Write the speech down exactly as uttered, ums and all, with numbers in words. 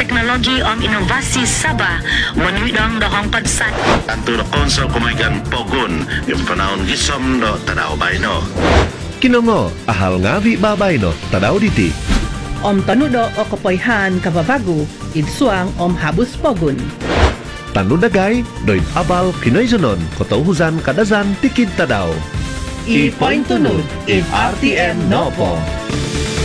teknologi om inovasi Sabah, manuidang dahong padsan. Anto na konso kumaygan pogun, yung panahon gisom no tanaw bay no. Kinongo, ahal ngavi babay no, tadaw diti. Om tanudo o kapoyhan kababago, idsuang om habus pogun. Tanudagay, doy abal kinoyzonon, kotauhuzan kadazan tikid tadaw. I-point tunod, if R T M no po.